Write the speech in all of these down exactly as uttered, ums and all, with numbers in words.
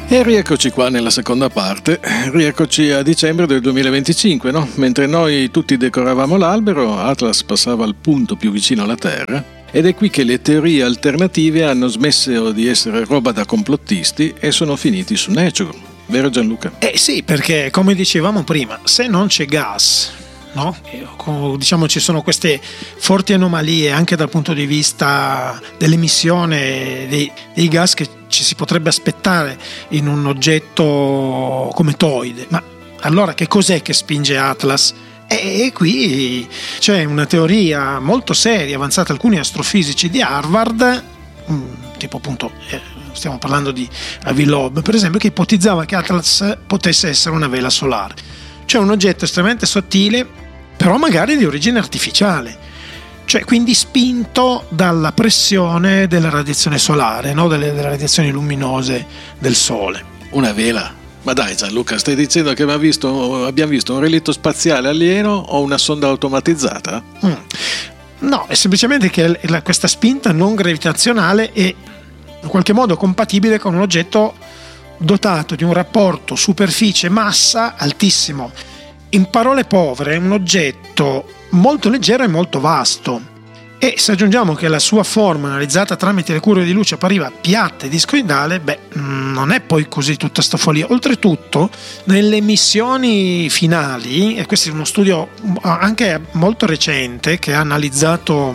E rieccoci qua nella seconda parte, rieccoci a dicembre del duemilaventicinque, no? Mentre noi tutti decoravamo l'albero, Atlas passava al punto più vicino alla Terra, ed è qui che le teorie alternative hanno smesso di essere roba da complottisti e sono finiti su Nature, vero Gianluca? Eh sì, perché come dicevamo prima, se non c'è gas, no? Diciamo ci sono queste forti anomalie anche dal punto di vista dell'emissione dei, dei gas che ci si potrebbe aspettare in un oggetto cometoide, ma allora che cos'è che spinge Atlas? E qui c'è una teoria molto seria avanzata da alcuni astrofisici di Harvard, tipo appunto stiamo parlando di Avi Loeb per esempio, che ipotizzava che Atlas potesse essere una vela solare, cioè un oggetto estremamente sottile però magari di origine artificiale, cioè quindi spinto dalla pressione della radiazione solare, no? delle, delle radiazioni luminose del Sole. Una vela? Ma dai Gianluca, stai dicendo che abbiamo visto, abbiamo visto un relitto spaziale alieno o una sonda automatizzata? Mm. No, è semplicemente che questa spinta non gravitazionale è in qualche modo compatibile con un oggetto dotato di un rapporto superficie-massa altissimo. In parole povere è un oggetto molto leggero e molto vasto, e se aggiungiamo che la sua forma analizzata tramite le curve di luce appariva piatta e discoidale, beh, non è poi così tutta sta follia. Oltretutto nelle missioni finali, e questo è uno studio anche molto recente che ha analizzato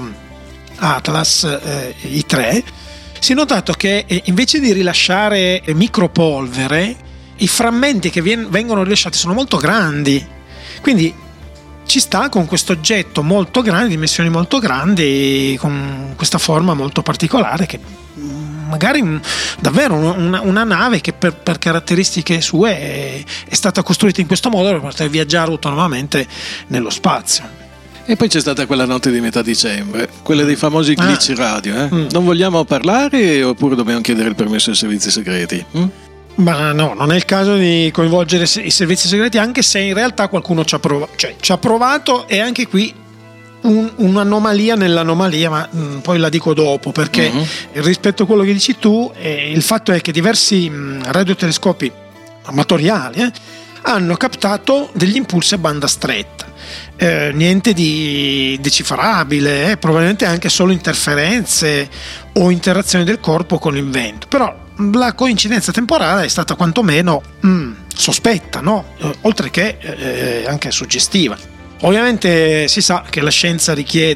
Atlas eh, I tre, si è notato che invece di rilasciare micropolvere, i frammenti che vien- vengono rilasciati sono molto grandi. Quindi ci sta con questo oggetto molto grande, dimensioni molto grandi, con questa forma molto particolare, che magari un, davvero una, una nave che per, per caratteristiche sue è, è stata costruita in questo modo per poter viaggiare autonomamente nello spazio. E poi c'è stata quella notte di metà dicembre, quella dei famosi glitch ah. radio. Eh? Mm. Non vogliamo parlare oppure dobbiamo chiedere il permesso ai servizi segreti? Mm? Ma no, non è il caso di coinvolgere i servizi segreti, anche se in realtà qualcuno ci ha provato, cioè ci ha provato, e anche qui un, un'anomalia nell'anomalia, ma mh, poi la dico dopo, perché uh-huh. rispetto a quello che dici tu, eh, il fatto è che diversi mh, radiotelescopi amatoriali eh, hanno captato degli impulsi a banda stretta, eh, niente di decifrabile, eh, probabilmente anche solo interferenze o interazioni del corpo con il vento, però la coincidenza temporale è stata quantomeno mm, sospetta, no? Eh, oltre che eh, anche suggestiva. Ovviamente si sa che la scienza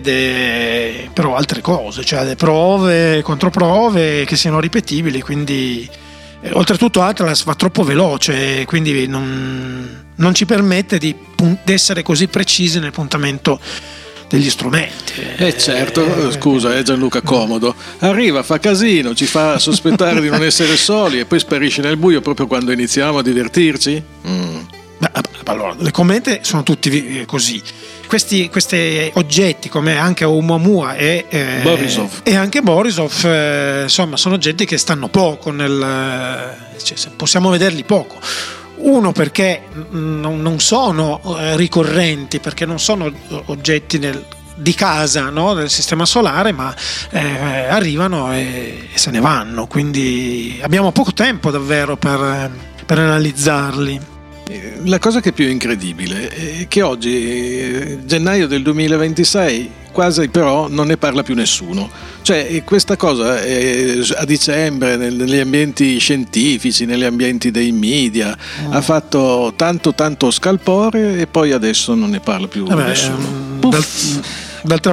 richiede però altre cose, cioè le prove, controprove che siano ripetibili, quindi eh, oltretutto Atlas va troppo veloce, quindi non, non ci permette di, di essere così precisi nel puntamento degli strumenti. Eh certo, scusa, eh Gianluca, comodo. Arriva, fa casino, ci fa sospettare di non essere soli e poi sparisce nel buio proprio quando iniziamo a divertirci? Mm. Allora, le comete sono tutti così. Questi, questi oggetti come anche Oumuamua e, eh, Borisov. e anche Borisov eh, insomma sono oggetti che stanno poco nel, cioè, possiamo vederli poco. Uno perché non sono ricorrenti, perché non sono oggetti nel, di casa, no, del sistema solare, ma eh, arrivano e, e se ne vanno, quindi abbiamo poco tempo davvero per, per analizzarli. La cosa che è più incredibile è che oggi, gennaio del duemilaventisei, quasi però non ne parla più nessuno. Cioè questa cosa è, a dicembre negli ambienti scientifici, negli ambienti dei media, mm. ha fatto tanto tanto scalpore e poi adesso non ne parla più Vabbè, nessuno. Dal, d'altra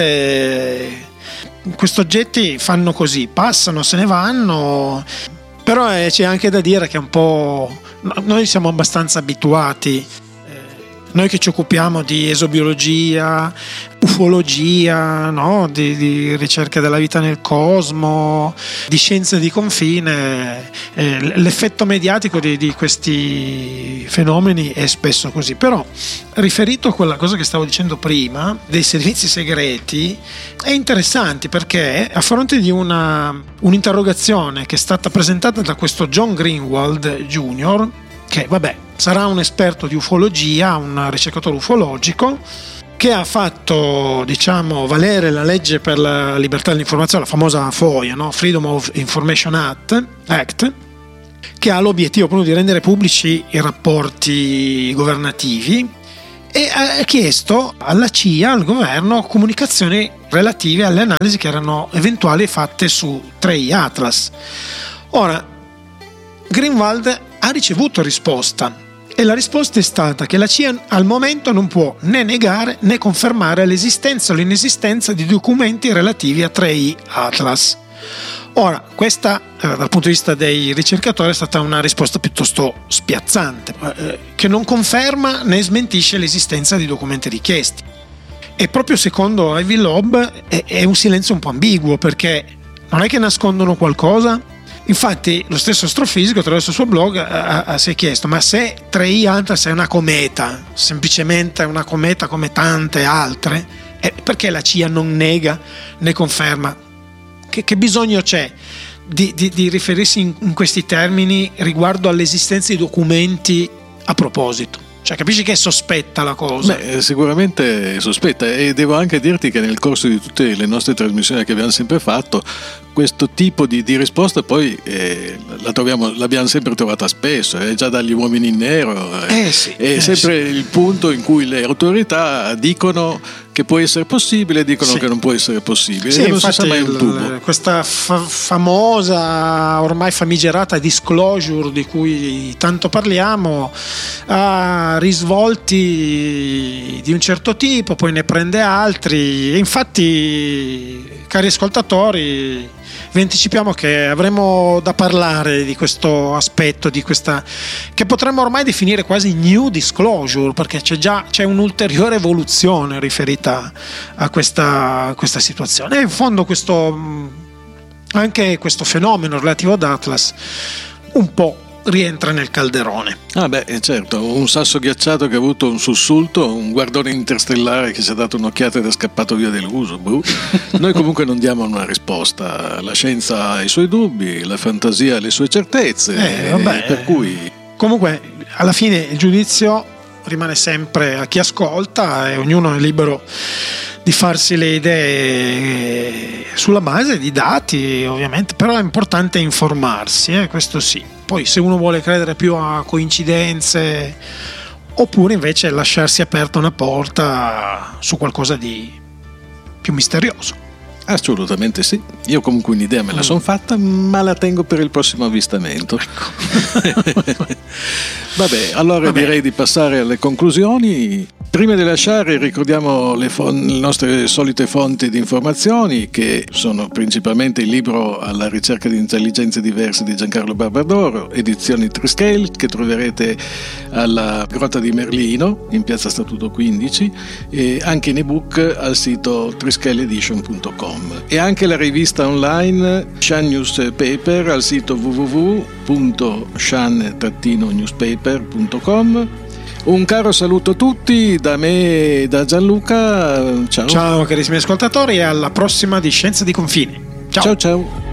parte questi oggetti fanno così, passano, se ne vanno, però eh, c'è anche da dire che è un po'... Noi siamo abbastanza abituati, eh, noi che ci occupiamo di esobiologia, ufologia, no? di, di ricerca della vita nel cosmo, di scienze di confine, eh, l'effetto mediatico di, di questi fenomeni è spesso così. Però riferito a quella cosa che stavo dicendo prima dei servizi segreti, è interessante perché a fronte di una un'interrogazione che è stata presentata da questo John Greenwald Junior, che vabbè sarà un esperto di ufologia, un ricercatore ufologico, che ha fatto, diciamo, valere la legge per la libertà dell'informazione, la famosa FOIA, no? Freedom of Information Act, Act che ha l'obiettivo proprio di rendere pubblici i rapporti governativi, e ha chiesto alla C I A, al governo, comunicazioni relative alle analisi che erano eventuali fatte su tre I Atlas. Ora, Greenwald ha ricevuto risposta, e la risposta è stata che la C I A al momento non può né negare né confermare l'esistenza o l'inesistenza di documenti relativi a tre I Atlas. Ora, questa eh, dal punto di vista dei ricercatori è stata una risposta piuttosto spiazzante, eh, che non conferma né smentisce l'esistenza di documenti richiesti. E proprio secondo Ivy Loeb è, è un silenzio un po' ambiguo, perché non è che nascondono qualcosa. Infatti lo stesso astrofisico attraverso il suo blog ha, ha, si è chiesto: ma se tre I Atlas è una cometa, semplicemente una cometa come tante altre, eh, perché la C I A non nega né conferma? Che, che bisogno c'è di, di, di riferirsi in, in questi termini riguardo all'esistenza di documenti a proposito? Cioè, capisci che è sospetta la cosa? Beh, sicuramente è sospetta, e devo anche dirti che nel corso di tutte le nostre trasmissioni che abbiamo sempre fatto, questo tipo di, di risposta poi eh, la troviamo, l'abbiamo sempre trovata spesso, eh, già dagli uomini in nero, eh, eh sì, è eh sempre sì. il punto in cui le autorità dicono che può essere possibile, dicono sì. che non può essere possibile, sì, e non si sa mai un tubo. Il, questa fa- famosa, ormai famigerata disclosure di cui tanto parliamo ha risvolti di un certo tipo, poi ne prende altri, e infatti, cari ascoltatori, vi anticipiamo che avremo da parlare di questo aspetto, di questa che potremmo ormai definire quasi new disclosure, perché c'è già c'è un'ulteriore evoluzione riferita a questa, a questa situazione. E in fondo questo anche questo fenomeno relativo ad Atlas un po' rientra nel calderone. Ah beh, certo, un sasso ghiacciato che ha avuto un sussulto, un guardone interstellare che si è dato un'occhiata ed è scappato via deluso. Buh. Noi comunque non diamo una risposta, la scienza ha i suoi dubbi, la fantasia ha le sue certezze, eh, vabbè, per cui comunque alla fine il giudizio rimane sempre a chi ascolta, e ognuno è libero di farsi le idee sulla base di dati, ovviamente, però è importante informarsi, eh, questo sì. Poi se uno vuole credere più a coincidenze, oppure invece lasciarsi aperta una porta su qualcosa di più misterioso. Assolutamente sì. Io comunque un'idea me la sono fatta, ma la tengo per il prossimo avvistamento. Ecco. Vabbè, allora Vabbè. direi di passare alle conclusioni. Prima di lasciare ricordiamo le, fon- le nostre solite fonti di informazioni, che sono principalmente il libro Alla ricerca di intelligenze diverse di Giancarlo Barbadoro, edizioni Triscale, che troverete alla Grotta di Merlino in piazza Statuto quindici, e anche in ebook al sito triscale edition punto com, e anche la rivista online Shan Newspaper al sito w w w punto shan newspaper punto com. Un caro saluto a tutti da me e da Gianluca. Ciao. Ciao carissimi ascoltatori, e alla prossima di Scienza di Confine. Ciao ciao. ciao.